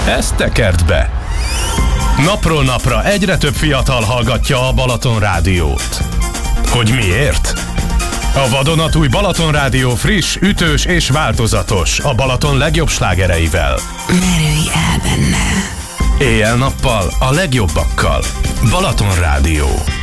ezt tekerd be. Napról napra egyre több fiatal hallgatja a Balaton Rádiót. Hogy miért? A vadonatúj Balaton Rádió friss, ütős és változatos, a Balaton legjobb slágereivel. Merülj el benne! Éjjel-nappal a legjobbakkal. Balaton Rádió.